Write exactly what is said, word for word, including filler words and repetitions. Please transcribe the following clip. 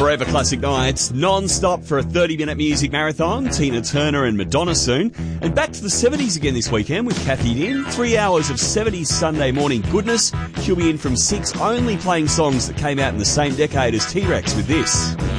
Forever Classic Nights, non-stop for a thirty-minute music marathon. Tina Turner and Madonna soon. And back to the seventies again this weekend with Kathy Din. Three hours of seventies Sunday morning goodness. She'll be in from six, only playing songs that came out in the same decade as T-Rex with this.